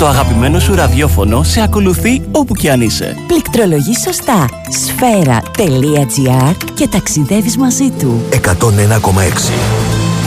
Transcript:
Το αγαπημένο σου ραδιόφωνο σε ακολουθεί όπου κι αν είσαι. Πληκτρολογείς σωστά sfera.gr και ταξιδεύεις μαζί του. 101,6